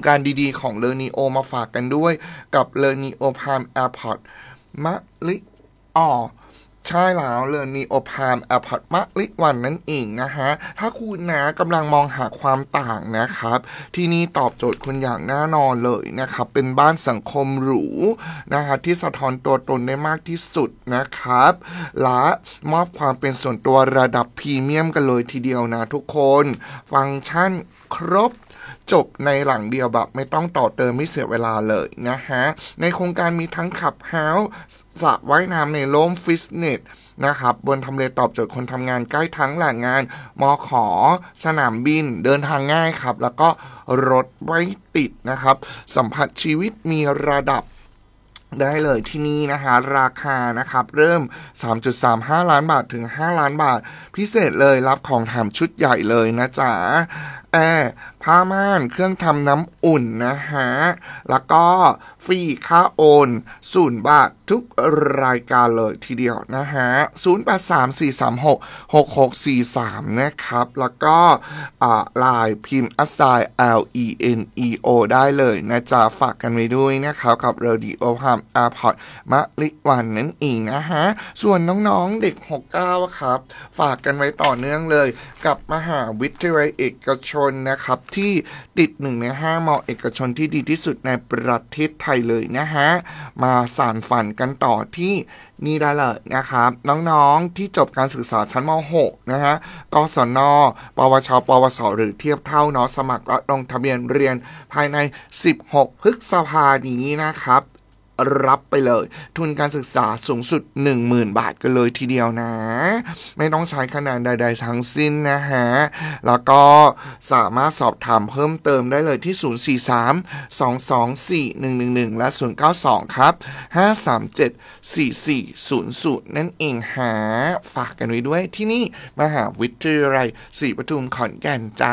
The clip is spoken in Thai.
การดีๆของเลอนีโอมาฝากกันด้วยกับเลอนีโอพามแอร์พอร์ตมะลิอ๋อใช่แล้วเลยนีโอพามแอร์พอร์ตมะลิวันนั่นเองนะฮะถ้าคุณนะกำลังมองหาความต่างนะครับที่นี่ตอบโจทย์คุณอย่างแน่นอนเลยนะครับเป็นบ้านสังคมหรูนะฮะที่สะท้อนตัวตนได้มากที่สุดนะครับและมอบความเป็นส่วนตัวระดับพรีเมียมกันเลยทีเดียวนะทุกคนฟังก์ชันครบจบในหลังเดียวแบบไม่ต้องต่อเติมไม่เสียเวลาเลยนะฮะในโครงการมีทั้งขับเฮาส์สระว่ายน้ำในร่มฟิตเนสนะครับบนทำเลตอบโจทย์คนทำงานใกล้ทั้งแหล่งงานมขสนามบินเดินทางง่ายครับแล้วก็รถไว้ติดนะครับสัมผัสชีวิตมีระดับได้เลยที่นี่นะคะราคานะครับเริ่ม 3.35 ล้านบาทถึง5ล้านบาทพิเศษเลยรับของแถมชุดใหญ่เลยนะจ๊ะแอร์ผ้าม่านเครื่องทำน้ำอุ่นนะฮะแล้วก็ฟรีค่าโอน0 บาททุกรายการเลยทีเดียวนะฮะ0834366643นะครับแล้วก็ไลน์พิมพ์อัสไซ LENEO ได้เลยนะจ๊ะฝากกันไว้ด้วยนะครับกับเรดิโอพามแอร์พอร์ตมะลิวันนั่นเองนะฮะส่วนน้องๆเด็ก69ครับฝากกันไว้ต่อเนื่องเลยกับมหาวิทยาลัยเอกชนนะครับที่ติด1 ใน 5 ม.เอกชนที่ดีที่สุดในประเทศไทยเลยนะฮะมาสานฝันกันต่อที่นี่ได้เลยนะครับน้องๆที่จบการศึกษาชั้นม.6 นะฮะกศน.ปวช.ปวส.หรือเทียบเท่าเนาะสมัครและลงทะเบียนเรียนภายใน16 พฤษภาคมนี้นะครับรับไปเลยทุนการศึกษาสูงสุด 10,000 บาทกันเลยทีเดียวนะไม่ต้องใช้คะแนนใดๆทั้งสิ้นนะฮะแล้วก็สามารถสอบถามเพิ่มเติมได้เลยที่043-224-111และ092ครับ537-4400นั่นเองฮะฝากกันไว้ด้วยที่นี่มหาวิทยาลัยศรีปทุมขอนแก่นจ้า